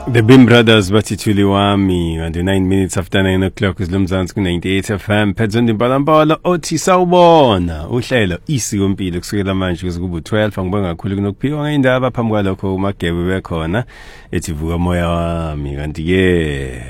The Bim Brothers bathithuli wami and 9 minutes after 9 o'clock isilumzansi ku 98 FM phezweni imbalambala othi sawubona uhlelo isikompilo kusukela manje kuze kube 12 angibonga kakhulu kunokuphiwa ngeindaba phambi kwalokho umagebe bekhona ethi vuka moya wami kanti ke